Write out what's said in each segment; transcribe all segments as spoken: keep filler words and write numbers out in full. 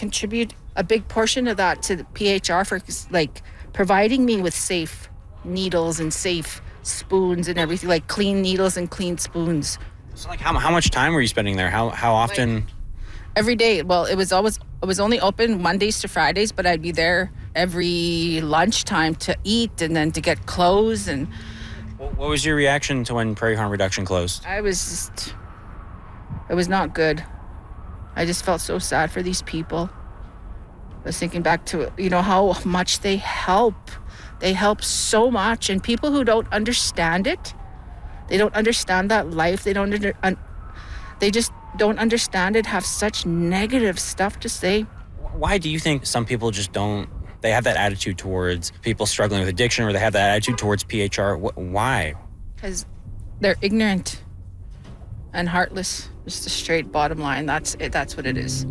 contribute a big portion of that to the P H R for like providing me with safe needles and safe spoons and everything, like clean needles and clean spoons. So like how how much time were you spending there? How how often? Like, every day. Well, it was always it was only open Mondays to Fridays, but I'd be there every lunchtime to eat and then to get clothes. And what was your reaction to when Prairie Harm Reduction closed? I was just, it was not good. I just felt so sad for these people. I was thinking back to, you know, how much they help. They help so much, and people who don't understand it, they don't understand that life. They don't under, un, they just don't understand it, have such negative stuff to say. Why do you think some people just don't, they have that attitude towards people struggling with addiction, or they have that attitude towards P H R? Why? Because they're ignorant and heartless. Just a straight bottom line. That's it. That's what it is.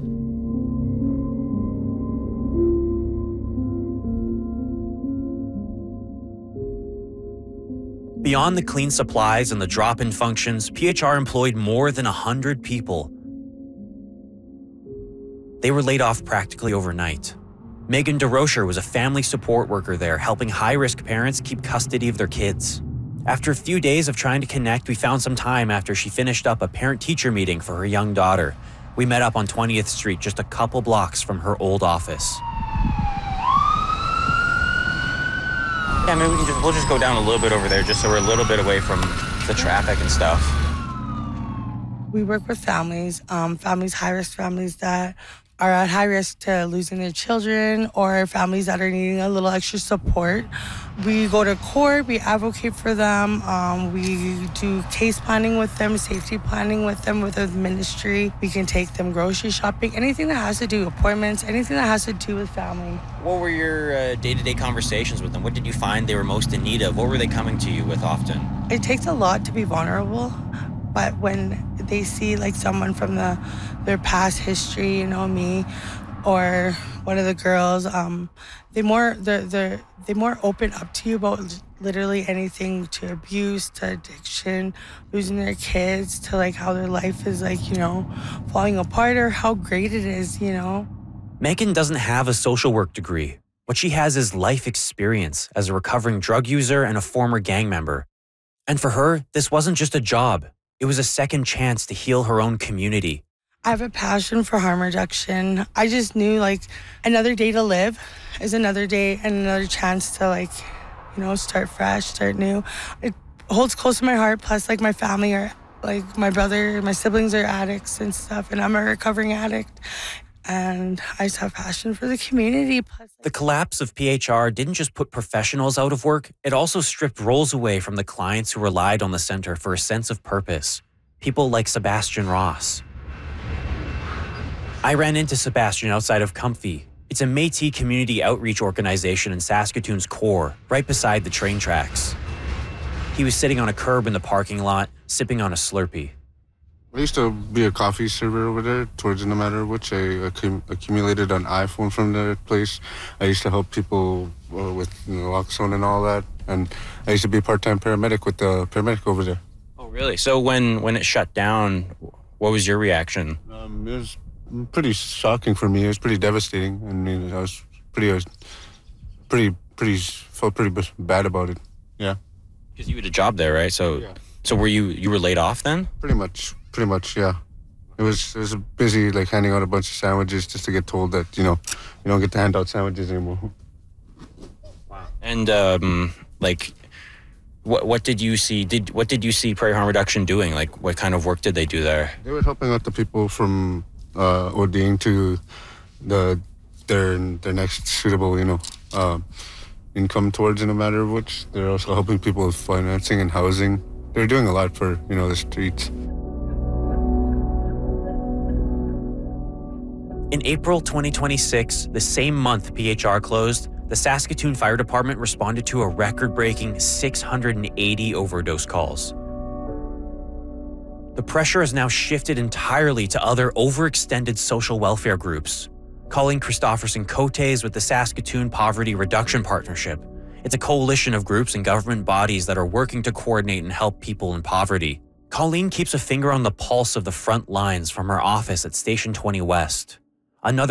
Beyond the clean supplies and the drop-in functions, P H R employed more than one hundred people. They were laid off practically overnight. Megan DeRocher was a family support worker there, helping high-risk parents keep custody of their kids. After a few days of trying to connect, we found some time after she finished up a parent-teacher meeting for her young daughter. We met up on twentieth Street, just a couple blocks from her old office. Yeah, maybe we can just, we'll just go down a little bit over there just so we're a little bit away from the traffic and stuff. We work with families, um, families, high-risk families that are at high risk to losing their children, or families that are needing a little extra support. We go to court, we advocate for them, um, we do case planning with them, safety planning with them, with the ministry. We can take them grocery shopping, anything that has to do with appointments, anything that has to do with family. What were your uh, day-to-day conversations with them? What did you find they were most in need of? What were they coming to you with often? It takes a lot to be vulnerable, but when they see like someone from the their past history, you know, me or one of the girls, um, they more they're they're they more open up to you about literally anything, to abuse, to addiction, losing their kids, to like how their life is like, you know, falling apart, or how great it is, you know. Megan doesn't have a social work degree. What she has is life experience as a recovering drug user and a former gang member. And for her, this wasn't just a job. It was a second chance to heal her own community. I have a passion for harm reduction. I just knew like another day to live is another day and another chance to like, you know, start fresh, start new. It holds close to my heart. Plus like my family are like my brother, my siblings are addicts and stuff, and I'm a recovering addict. And I just have passion for the community. Plus, like, the collapse of P H R didn't just put professionals out of work, it also stripped roles away from the clients who relied on the center for a sense of purpose. People like Sebastian Ross. I ran into Sebastian outside of Comfy. It's a Métis community outreach organization in Saskatoon's core, right beside the train tracks. He was sitting on a curb in the parking lot, sipping on a Slurpee. I used to be a coffee server over there towards No Matter Which. I accum- accumulated an iPhone from the place. I used to help people uh, with naloxone and all that. And I used to be a part-time paramedic with the paramedic over there. Oh, really? So when, when it shut down, what was your reaction? Um, it was pretty shocking for me. It was pretty devastating. I mean, I was pretty, I was pretty, pretty, felt pretty bad about it. Yeah. Because you had a job there, right? So, yeah. So were you, you were laid off then? Pretty much. Pretty much, yeah. It was it was busy, like handing out a bunch of sandwiches just to get told that, you know, you don't get to hand out sandwiches anymore. Wow. And um, like, what what did you see? Did what did you see Prairie Harm Reduction doing? Like, what kind of work did they do there? They were helping out the people from uh, ODing to the their their next suitable, you know, uh, income towards, No Matter Which. They're also helping people with financing and housing. They're doing a lot for, you know, the streets. In April twenty twenty-six, the same month P H R closed, the Saskatoon Fire Department responded to a record-breaking six hundred eighty overdose calls. The pressure has now shifted entirely to other overextended social welfare groups. Colleen Christopherson Cotes with the Saskatoon Poverty Reduction Partnership. It's a coalition of groups and government bodies that are working to coordinate and help people in poverty. Colleen keeps a finger on the pulse of the front lines from her office at Station twenty West. Another